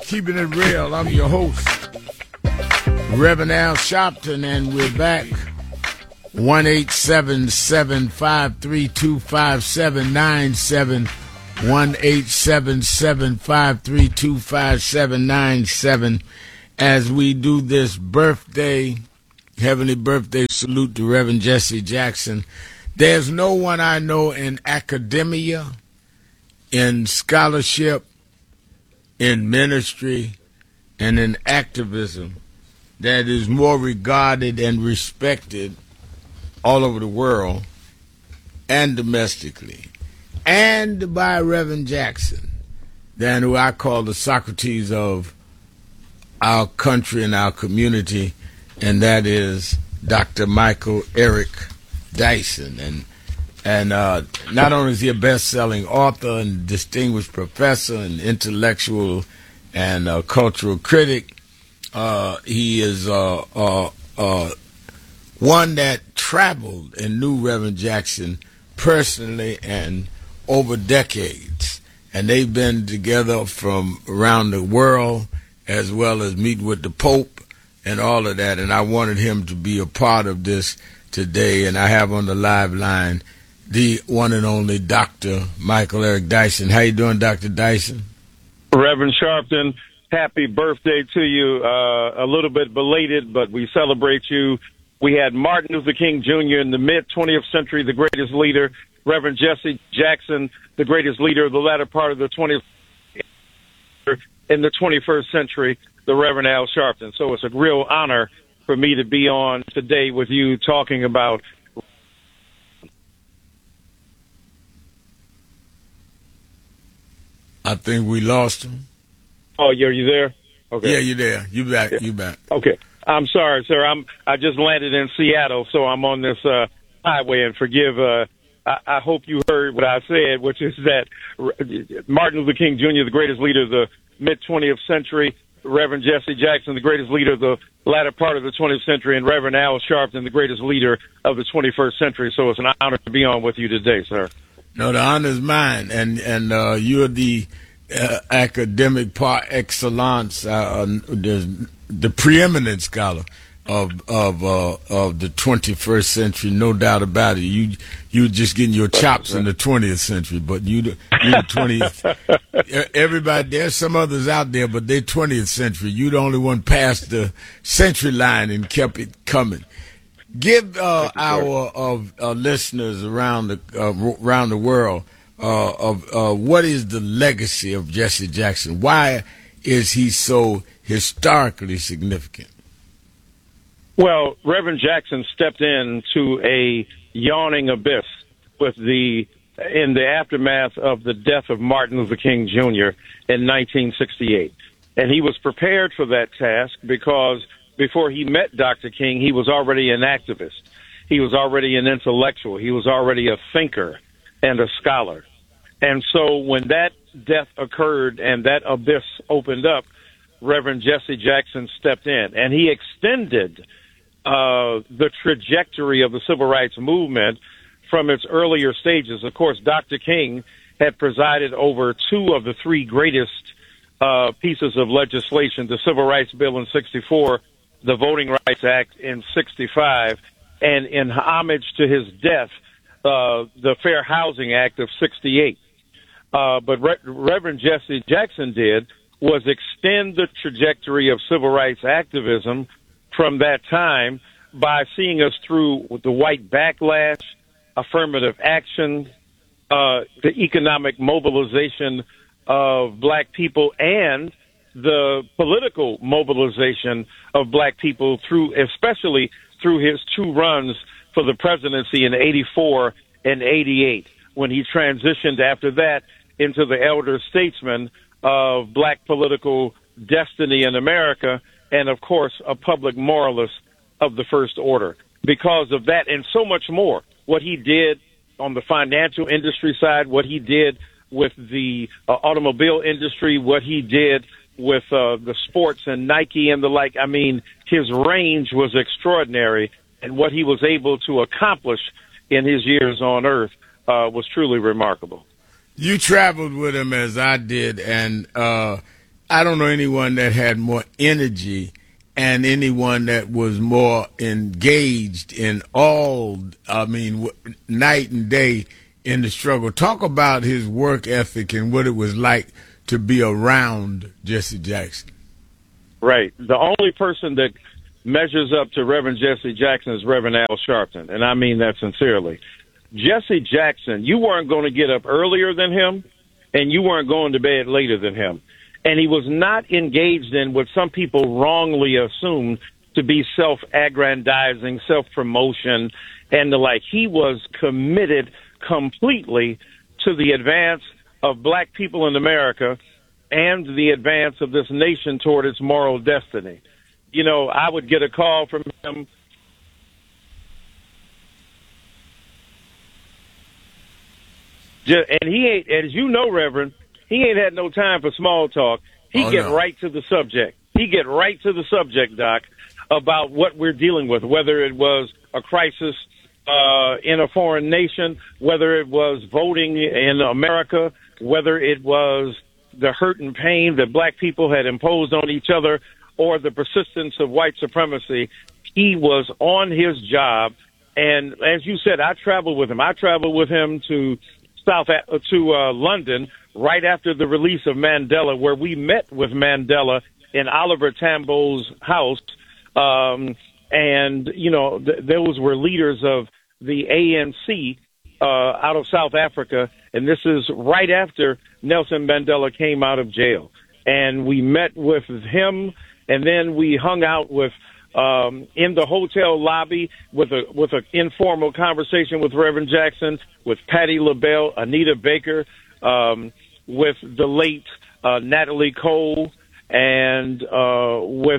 Keeping It Real. I'm your host, Reverend Al Sharpton, and we're back. 1-877-532-5797. 1-877-532-5797. As we do this heavenly birthday salute to Reverend Jesse Jackson. There's no one I know in academia, in scholarship, in ministry, and in activism that is more regarded and respected all over the world and domestically and by Reverend Jackson than who I call the Socrates of our country and our community, and that is Dr. Michael Eric Dyson. And not only is he a best-selling author and distinguished professor and intellectual and cultural critic, he is one that traveled and knew Reverend Jackson personally and over decades. And they've been together from around the world as well as meet with the Pope and all of that. And I wanted him to be a part of this today. And I have on the live line the one and only Dr. Michael Eric Dyson. How you doing, Dr. Dyson? Reverend Sharpton, happy birthday to you. A little bit belated, but we celebrate you. We had Martin Luther King Jr. in the mid-20th century, the greatest leader. Reverend Jesse Jackson, the greatest leader of the latter part of the 20th in the 21st century, the Reverend Al Sharpton. So it's a real honor for me to be on today with you talking about I think we lost him. Oh, are you there? Okay. Yeah, you're there. You back. Yeah. You back. Okay. I'm sorry, sir. I just landed in Seattle, so I'm on this highway. And forgive. I hope you heard what I said, which is that Martin Luther King Jr., the greatest leader of the mid-20th century, Reverend Jesse Jackson, the greatest leader of the latter part of the 20th century, and Reverend Al Sharpton, the greatest leader of the 21st century. So it's an honor to be on with you today, sir. No, the honor is mine, and you're the academic par excellence, the preeminent scholar of the 21st century, no doubt about it. You just getting your chops in the 20th century, but you the 20th. Everybody, there's some others out there, but they're 20th century. You the only one past the century line and kept it coming. Give our listeners around the world of what is the legacy of Jesse Jackson? Why is he so historically significant? Well, Reverend Jackson stepped into a yawning abyss in the aftermath of the death of Martin Luther King Jr. in 1968. And he was prepared for that task because before he met Dr. King, he was already an activist. He was already an intellectual. He was already a thinker and a scholar. And so when that death occurred and that abyss opened up, Reverend Jesse Jackson stepped in, and he extended the trajectory of the civil rights movement from its earlier stages. Of course, Dr. King had presided over two of the three greatest pieces of legislation, the Civil Rights Bill in 64, the Voting Rights Act in 65, and in homage to his death, the Fair Housing Act of 68. But Reverend Jesse Jackson did was extend the trajectory of civil rights activism from that time by seeing us through the white backlash, affirmative action, the economic mobilization of black people, and the political mobilization of black people especially through his two runs for the presidency in 84 and 88, when he transitioned after that into the elder statesman of black political destiny in America, and of course a public moralist of the first order. Because of that and so much more, what he did on the financial industry side, what he did with the automobile industry, what he did with the sports and Nike and the like. I mean, his range was extraordinary, and what he was able to accomplish in his years on earth was truly remarkable. You traveled with him as I did, and I don't know anyone that had more energy and anyone that was more engaged in all, night and day in the struggle. Talk about his work ethic and what it was like to be around Jesse Jackson. Right. The only person that measures up to Reverend Jesse Jackson is Reverend Al Sharpton, and I mean that sincerely. Jesse Jackson, you weren't going to get up earlier than him, and you weren't going to bed later than him. And he was not engaged in what some people wrongly assumed to be self-aggrandizing, self-promotion, and the like. He was committed completely to the advance of black people in America and the advance of this nation toward its moral destiny. You know, I would get a call from him. And he ain't, as you know, Reverend, he ain't had no time for small talk. He right to the subject. He get right to the subject, Doc, about what we're dealing with, whether it was a crisis in a foreign nation, whether it was voting in America, whether it was the hurt and pain that black people had imposed on each other, or the persistence of white supremacy. He was on his job. And as you said, I traveled with him. I traveled with him to London right after the release of Mandela, where we met with Mandela in Oliver Tambo's house. And, you know, those were leaders of the ANC out of South Africa. And this is right after Nelson Mandela came out of jail. And we met with him, and then we hung out with in the hotel lobby with a informal conversation with Reverend Jackson, with Patti LaBelle, Anita Baker, with the late Natalie Cole, and with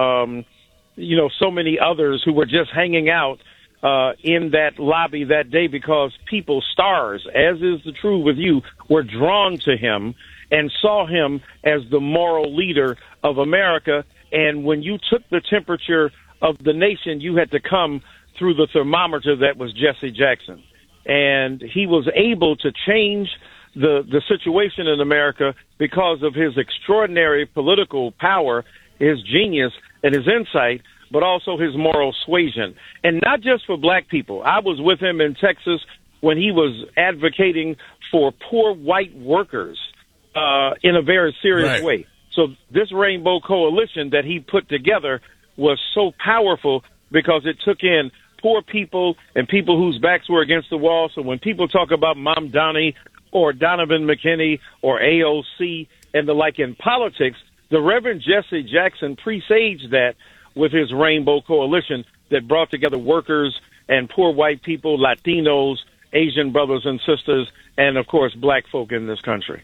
so many others who were just hanging out in that lobby that day, because people, stars, as is the truth with you, were drawn to him and saw him as the moral leader of America. And when you took the temperature of the nation, you had to come through the thermometer that was Jesse Jackson. And he was able to change the situation in America because of his extraordinary political power, his genius, and his insight, but also his moral suasion. And not just for black people. I was with him in Texas when he was advocating for poor white workers in a very serious way. So this Rainbow Coalition that he put together was so powerful because it took in poor people and people whose backs were against the wall. So when people talk about Mamdani or Donovan McKinney or AOC and the like in politics, the Reverend Jesse Jackson presaged that with his Rainbow Coalition that brought together workers and poor white people, Latinos, Asian brothers and sisters, and, of course, black folk in this country.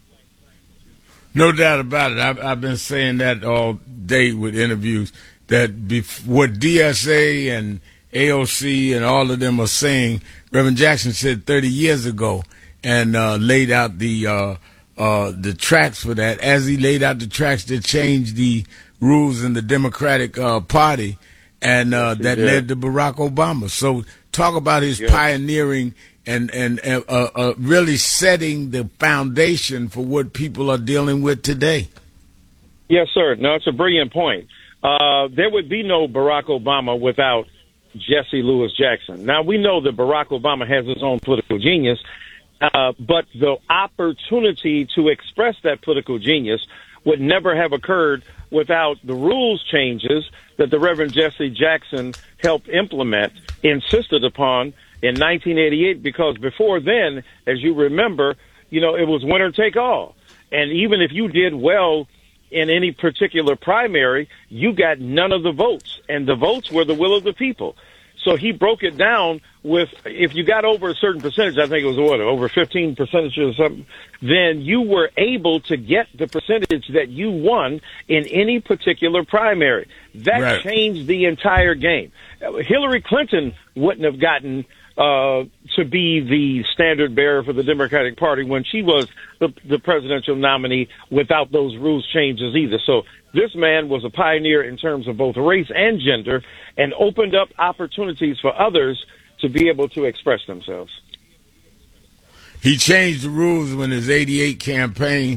No doubt about it. I've been saying that all day with interviews, that what DSA and AOC and all of them are saying, Reverend Jackson said 30 years ago, and laid out the tracks for that. As he laid out the tracks that changed the rules in the Democratic Party, and that led to Barack Obama. So talk about his pioneering and really setting the foundation for what people are dealing with today. Yes, sir. No, it's a brilliant point. There would be no Barack Obama without Jesse Louis Jackson. Now, we know that Barack Obama has his own political genius, but the opportunity to express that political genius would never have occurred without the rules changes that the Reverend Jesse Jackson helped implement, insisted upon in 1988, because before then, as you remember, it was winner take all. And even if you did well in any particular primary, you got none of the votes, and the votes were the will of the people. So he broke it down with, if you got over a certain percentage, I think it was over 15% or something, then you were able to get the percentage that you won in any particular primary. That changed the entire game. Hillary Clinton wouldn't have gotten to be the standard bearer for the Democratic Party when she was the presidential nominee without those rules changes either. So this man was a pioneer in terms of both race and gender, and opened up opportunities for others to be able to express themselves. He changed the rules when his '88 campaign,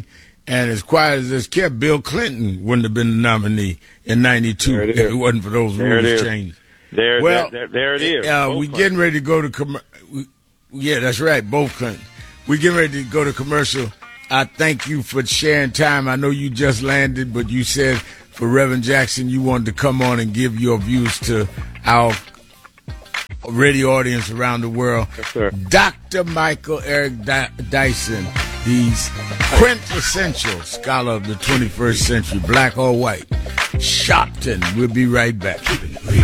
And as quiet as this kept, Bill Clinton wouldn't have been the nominee in '92 if it wasn't for those rules changes. There it is. We getting ready to go to yeah, that's right, both Clinton. We getting ready to go to commercial. I thank you for sharing time. I know you just landed, but you said for Reverend Jackson you wanted to come on and give your views to our radio audience around the world. Yes, sir. Dr. Michael Eric Dyson, he's quintessential scholar of the 21st century, black or white. Sharpton. We'll be right back.